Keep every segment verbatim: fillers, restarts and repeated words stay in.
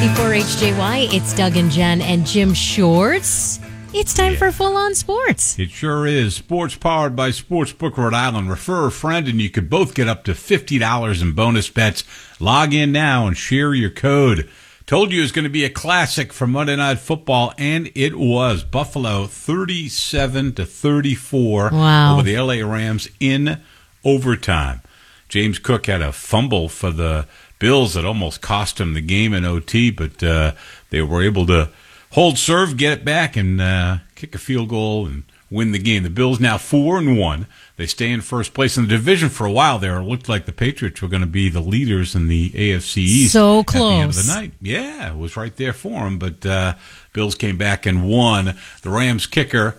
ninety-four H J Y. It's Doug and Jen and Jim Shorts. It's time yeah. for Full On Sports. It sure is. Sports powered by Sportsbook Rhode Island. Refer a friend and you could both get up to fifty dollars in bonus bets. Log in now and share your code. Told you it was going to be a classic for Monday Night Football, and it was. Buffalo thirty-seven to thirty-four wow. over the L A Rams in overtime. James Cook had a fumble for the Bills that almost cost him the game in O T, but uh, they were able to hold serve, get it back, and uh, kick a field goal and win the game. The Bills now four and one. They stay in first place in the division. For a while there, it looked like the Patriots were going to be the leaders in the A F C East. So close at the end of the night. Yeah, it was right there for them. But uh, Bills came back and won. The Rams kicker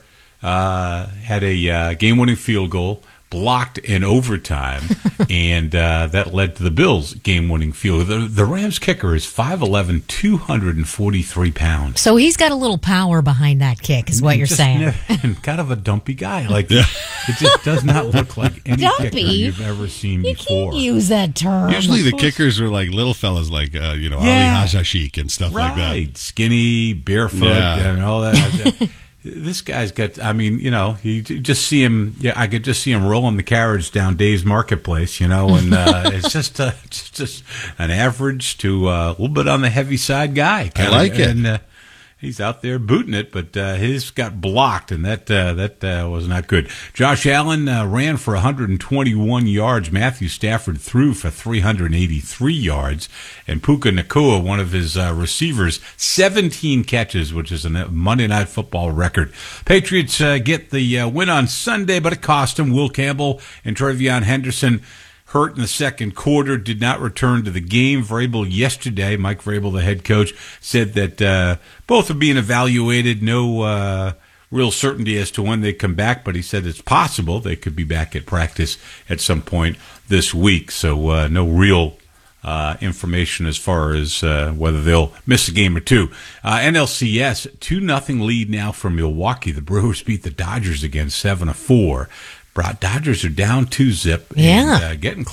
uh, had a uh, game-winning field goal, blocked in overtime, and uh, that led to the Bills' game-winning field. The, the Rams kicker is five eleven, two hundred forty-three pounds. So he's got a little power behind that kick, is what you're just saying. Never, kind of a dumpy guy. Like it just does not look like any Dumpy? kicker you've ever seen you before. Can't use that term. Usually the kickers are like little fellas like, uh, you know, Yeah. Ali Hajashik and stuff right. like that. Skinny, barefoot, Yeah. and all that. This guy's got, I mean, you know, you just see him, yeah, I could just see him rolling the carriage down Dave's Marketplace, you know, and uh, it's just, uh, just just an average to uh, a little bit on the heavy side guy. I like it. And uh, he's out there booting it, but uh, his got blocked, and that uh, that uh, was not good. Josh Allen uh, ran for one hundred twenty-one yards. Matthew Stafford threw for three hundred eighty-three yards. And Puka Nacua, one of his uh, receivers, seventeen catches, which is a Monday Night Football record. Patriots uh, get the uh, win on Sunday, but it cost them. Will Campbell and Travion Henderson hurt in the second quarter, did not return to the game. Vrabel yesterday, Mike Vrabel, the head coach, said that uh, both are being evaluated. No uh, real certainty as to when they come back, but he said it's possible they could be back at practice at some point this week. So uh, no real uh, information as far as uh, whether they'll miss a game or two. Uh, N L C S, two nothing lead now for Milwaukee. The Brewers beat the Dodgers again seven to four. Dodgers are down two zip yeah. and uh, getting